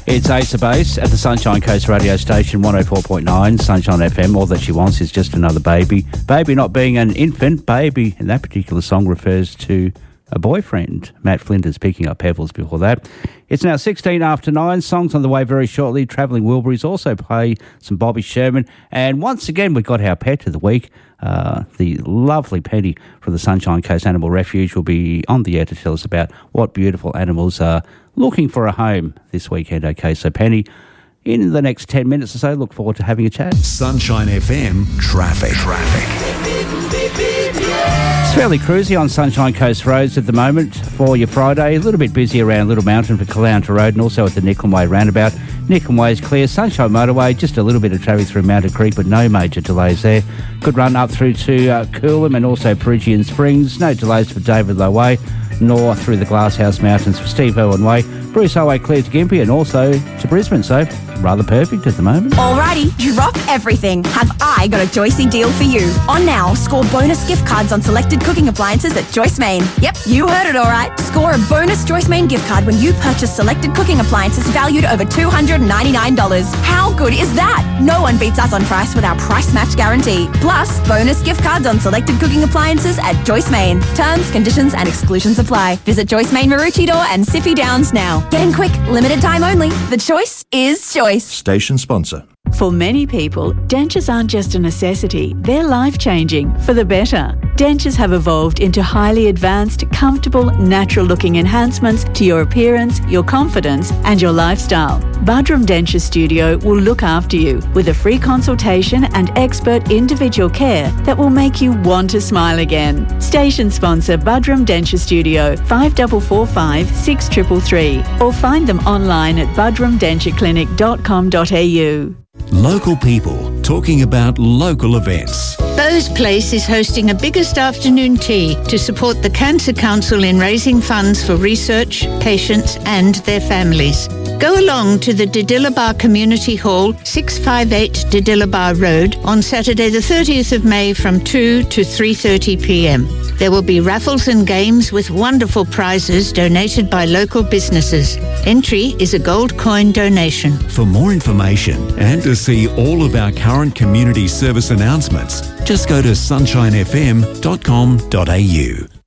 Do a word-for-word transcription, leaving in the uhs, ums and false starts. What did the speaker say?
It's Ace of Base at the Sunshine Coast radio station, one oh four point nine, Sunshine F M. All that she wants is just another baby. Baby not being an infant, baby in that particular song refers to a boyfriend. Matt Flinders picking up Pebbles before that. It's now sixteen after nine. Songs on the way very shortly. Travelling Wilburys also play some Bobby Sherman. And once again, we've got our pet of the week. Uh, the lovely Penny from the Sunshine Coast Animal Refuge will be on the air to tell us about what beautiful animals are looking for a home this weekend. Okay, so Penny, in the next ten minutes or so, look forward to having a chat. Sunshine F M Traffic. Traffic. It's fairly cruisy on Sunshine Coast roads at the moment for your Friday. A little bit busy around Little Mountain for Caloundra Road and also at the Nicklin Way roundabout. Nicklin Way is clear. Sunshine Motorway, just a little bit of traffic through Mountain Creek, but no major delays there. Good run up through to uh, Coolum and also Peregian Springs. No delays for David Low Way, nor through the Glasshouse Mountains for Steve Irwin Way. Bruce Highway clear to Gympie and also to Brisbane, so rather perfect at the moment. Alrighty, drop everything. Have I got a Joycey deal for you? On now, score bonus gift cards on selected cooking appliances at Joyce Main. Yep, you heard it alright. Score a bonus Joyce Main gift card when you purchase selected cooking appliances valued over two hundred ninety-nine dollars. How good is that? No one beats us on price with our price match guarantee. Plus, bonus gift cards on selected cooking appliances at Joyce Main. Terms, conditions and exclusions apply. Visit Joyce Main Maroochydore and Sippy Downs now. Get in quick, limited time only. The choice is Joyce. Station sponsor. For many people, dentures aren't just a necessity, they're life-changing for the better. Dentures have evolved into highly advanced, comfortable, natural-looking enhancements to your appearance, your confidence and your lifestyle. Budrum Denture Studio will look after you with a free consultation and expert individual care that will make you want to smile again. Station sponsor Budrum Denture Studio, five four four five, six three three three, or find them online at budrum denture clinic dot com dot a u. Local people talking about local events. Bo's Place is hosting a biggest afternoon tea to support the Cancer Council in raising funds for research, patients and their families. Go along to the Didillabar Community Hall, six five eight Didillabar Road, on Saturday the thirtieth of May from two to three thirty p m. There will be raffles and games with wonderful prizes donated by local businesses. Entry is a gold coin donation. For more information and to see all of our current community service announcements, just go to sunshine f m dot com dot a u.